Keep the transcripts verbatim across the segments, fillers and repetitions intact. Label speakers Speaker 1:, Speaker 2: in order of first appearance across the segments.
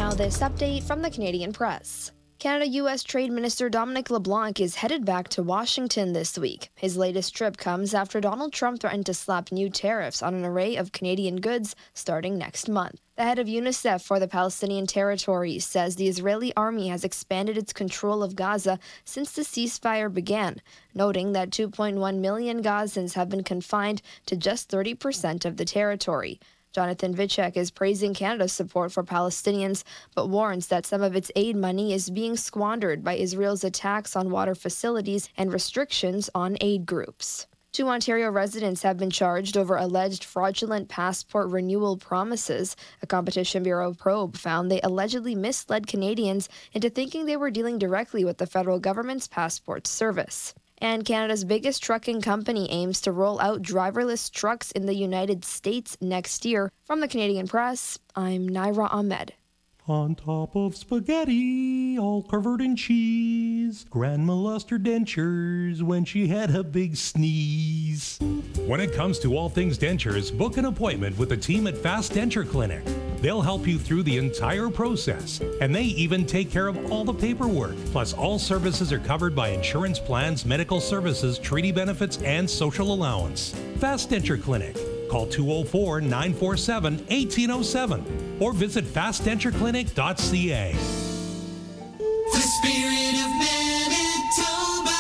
Speaker 1: Now this update from the Canadian Press. Canada-U S Trade Minister Dominic LeBlanc is headed back to Washington this week. His latest trip comes after Donald Trump threatened to slap new tariffs on an array of Canadian goods starting next month. The head of UNICEF for the Palestinian territories says the Israeli army has expanded its control of Gaza since the ceasefire began, noting that two point one million Gazans have been confined to just thirty percent of the territory. Jonathan Vichek is praising Canada's support for Palestinians, but warns that some of its aid money is being squandered by Israel's attacks on water facilities and restrictions on aid groups. Two Ontario residents have been charged over alleged fraudulent passport renewal promises. A Competition Bureau probe found they allegedly misled Canadians into thinking they were dealing directly with the federal government's passport service. And Canada's biggest trucking company aims to roll out driverless trucks in the United States next year. From the Canadian Press, I'm Naira Ahmed.
Speaker 2: On top of spaghetti, all covered in cheese, Grandma lost her dentures when she had a big sneeze.
Speaker 3: When it comes to all things dentures, book an appointment with the team at Fast Denture Clinic. They'll help you through the entire process, and they even take care of all the paperwork. Plus, all services are covered by insurance plans, medical services, treaty benefits, and social allowance. Fast Denture Clinic. Call two oh four, nine four seven, one eight oh seven or visit fast denture clinic dot c a.
Speaker 4: The spirit of Manitoba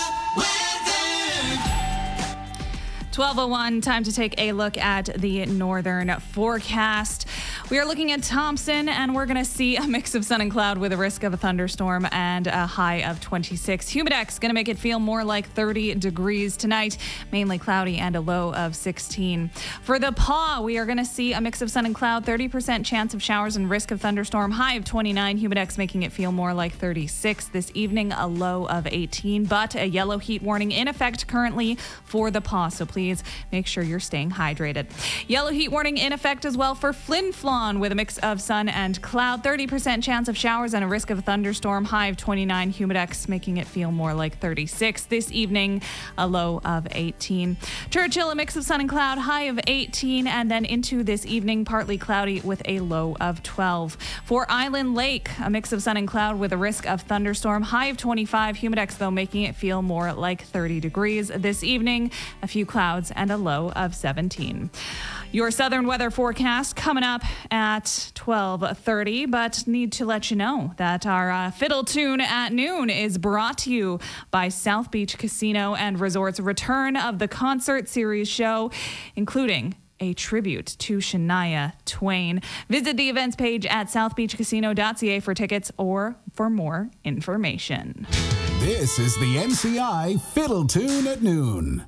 Speaker 4: weather.
Speaker 5: twelve oh one, time to take a look at the northern forecast. We are looking at Thompson, and we're going to see a mix of sun and cloud with a risk of a thunderstorm and a high of twenty-six. Humidex going to make it feel more like thirty degrees tonight, mainly cloudy and a low of sixteen. For the Paw, we are going to see a mix of sun and cloud, thirty percent chance of showers and risk of thunderstorm, high of twenty-nine. Humidex making it feel more like thirty-six. This evening, a low of eighteen, but a yellow heat warning in effect currently for the Paw, so please make sure you're staying hydrated. Yellow heat warning in effect as well for Flin Flon, with a mix of sun and cloud, thirty percent chance of showers and a risk of a thunderstorm, high of twenty-nine. Humidex making it feel more like thirty-six. This evening, a low of eighteen. Churchill, a mix of sun and cloud, high of eighteen, and then into this evening, partly cloudy with a low of twelve. For Island Lake, a mix of sun and cloud with a risk of thunderstorm, high of twenty-five. Humidex, though, making it feel more like thirty degrees. This evening, a few clouds and a low of seventeen. Your southern weather forecast coming up at twelve thirty, but need to let you know that our uh, Fiddle Tune at noon is brought to you by South Beach Casino and Resort's return of the concert series show, including a tribute to Shania Twain. Visit the events page at south beach casino dot c a for tickets or for more information.
Speaker 6: This is the M C I Fiddle Tune at noon.